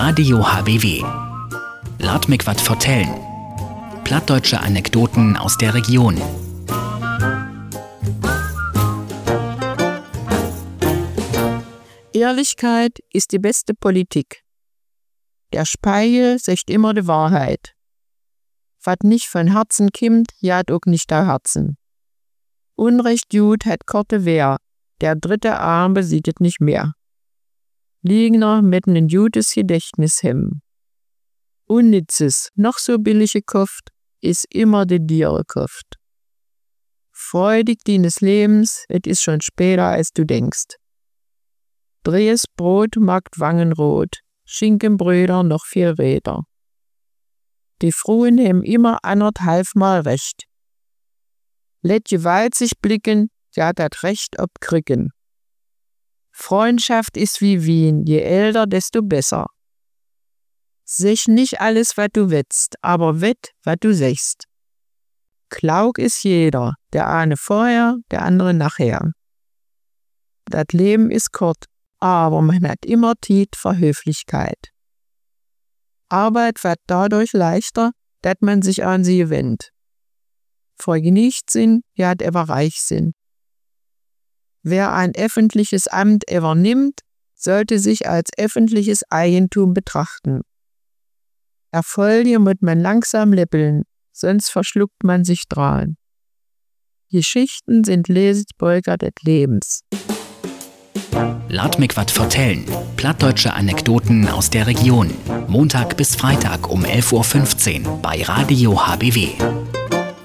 Radio HBW. Lad mich wat vertellen. Plattdeutsche Anekdoten aus der Region. Ehrlichkeit ist die beste Politik. Der Spiegel sagt immer die Wahrheit. Wat nicht von Herzen kimmt, jagt auch nicht der Herzen. Unrecht gut hat korte Wehr, der dritte Arm besieht nicht mehr. Liegner mitten in gutes Gedächtnis hemmen. Unnützes, noch so billige Koft, ist immer die Diere Koft. Freudig deines Lebens, es ist schon später als du denkst. Drehes Brot macht Wangenrot, Schinkenbröder noch viel Räder. Die Fruen haben immer anderthalbmal recht. Let Gewalt sich blicken, ja dat Recht ob kriegen. Freundschaft ist wie Wien, je älter, desto besser. Sech nicht alles, wat du wettst, aber wett, wat du sechst. Klaug ist jeder, der eine vorher, der andere nachher. Dat Leben ist kurz, aber man hat immer Tiet für Höflichkeit. Arbeit wird dadurch leichter, dass man sich an sie wendet. Vor Genichtsinn, ja hat ever Reichsinn. Wer ein öffentliches Amt übernimmt, sollte sich als öffentliches Eigentum betrachten. Erfolge muss man langsam läppeln, sonst verschluckt man sich dran. Geschichten sind Lesebeuger des Lebens. Lad mich wat vertellen. Plattdeutsche Anekdoten aus der Region. Montag bis Freitag um 11:15 Uhr bei Radio HBW.